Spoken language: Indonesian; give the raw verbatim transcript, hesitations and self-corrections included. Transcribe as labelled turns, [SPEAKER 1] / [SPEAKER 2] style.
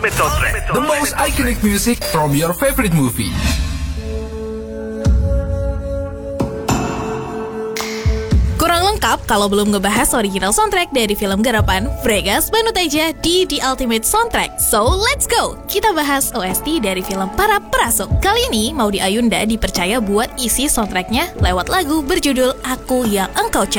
[SPEAKER 1] Ultimate Soundtrack, the most iconic music from your favorite movie.
[SPEAKER 2] Kurang lengkap kalau belum ngebahas original soundtrack dari film garapan Fregas Banuteja di The Ultimate Soundtrack. So, let's go! Kita bahas O S T dari film Para Perasuk. Kali ini, Maudy Ayunda dipercaya buat isi soundtracknya lewat lagu berjudul Aku Yang Engkau Cari.